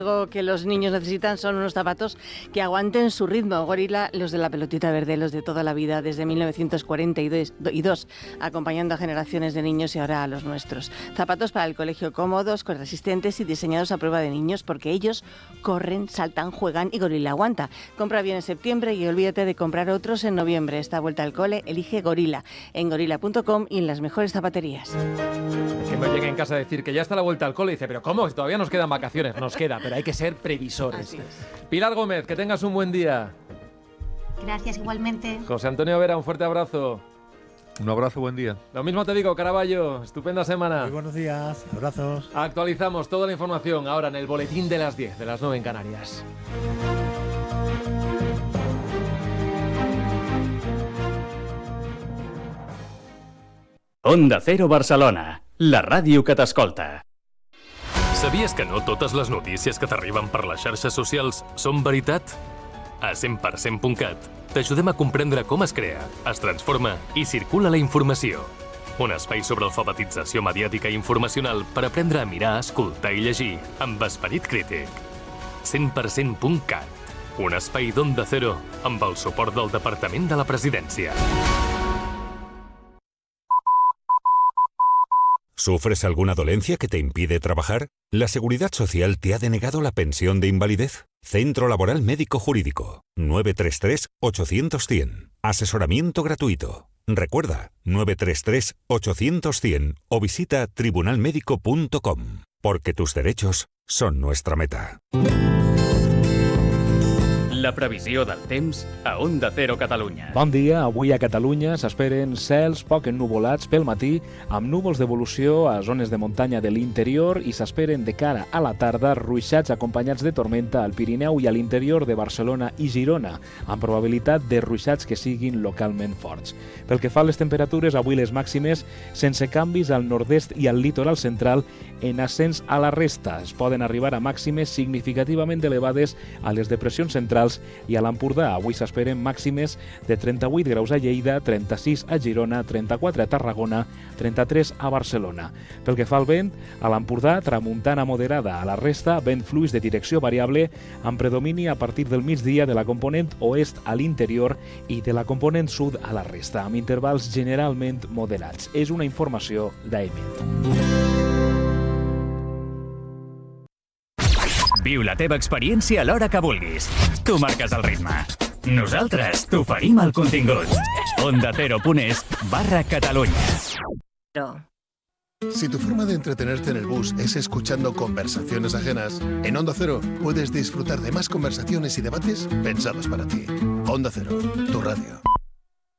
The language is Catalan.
Algo que los niños necesitan son unos zapatos que aguanten su ritmo. Gorila, los de la pelotita verde, los de toda la vida, desde 1942, acompañando a generaciones de niños y ahora a los nuestros. Zapatos para el colegio cómodos, resistentes y diseñados a prueba de niños, porque ellos corren, saltan, juegan y Gorila aguanta. Compra bien en septiembre y olvídate de comprar otros en noviembre. Esta vuelta al cole, elige Gorila en gorila.com y en las mejores zapaterías. Que me llegue en casa a decir que ya está la vuelta al cole y dice, pero ¿cómo? Todavía nos quedan vacaciones. Nos queda, pero hay que ser previsores. Así es. Pilar Gómez, que tengas un buen día. Gracias, igualmente. José Antonio Vera, un fuerte abrazo. Un abrazo, buen día. Lo mismo te digo, Caraballo, estupenda semana. Muy buenos días, abrazos. Actualizamos toda la información ahora en el boletín de las 10, de las 9 en Canarias. Onda Cero Barcelona, la ràdio que t'escolta. Sabies que no totes les notícies que t'arriben per les xarxes socials són veritat? A 100%.cat t'ajudem a comprendre com es crea, es transforma i circula la informació. Un espai sobre alfabetització mediàtica i informacional per aprendre a mirar, escoltar i llegir amb esperit crític. 100%.cat, un espai d'Onda Cero amb el suport del Departament de la Presidència. ¿Sufres alguna dolencia que te impide trabajar? ¿La Seguridad Social te ha denegado la pensión de invalidez? Centro Laboral Médico Jurídico. 933-800-100. Asesoramiento gratuito. Recuerda, 933-800-100 o visita tribunalmedico.com. Porque tus derechos son nuestra meta. La previsió del temps a Onda Cero Catalunya. Bon dia. Avui a Catalunya s'esperen cels poc ennuvolats pel matí, amb núvols d'evolució a zones de muntanya de l'interior i s'esperen de cara a la tarda ruixats acompanyats de tormenta al Pirineu i a l'interior de Barcelona i Girona, amb probabilitat de ruixats que siguin localment forts. Pel que fa a les temperatures, avui les màximes sense canvis al nord-est i al litoral central, en ascens a la resta. Es poden arribar a màximes significativament elevades a les depressions centrals i a l'Empordà. Avui s'esperen màximes de 38 graus a Lleida, 36 a Girona, 34 a Tarragona, 33 a Barcelona. Pel que fa al vent, a l'Empordà, tramuntana moderada. A la resta, vent fluix de direcció variable, amb predomini a partir del migdia de la component oest a l'interior i de la component sud a la resta, amb intervals generalment moderats. És una informació d'AEMET. Viu la teva experiència a l'hora que vulguis. Tu marques el ritme. Nosaltres t'oferim el contingut. OndaCero.es/Catalunya. Si tu forma de entretenerte en el bus es escuchando conversaciones ajenas, en Onda Cero puedes disfrutar de más conversaciones y debates pensados para ti. Onda Cero, tu radio.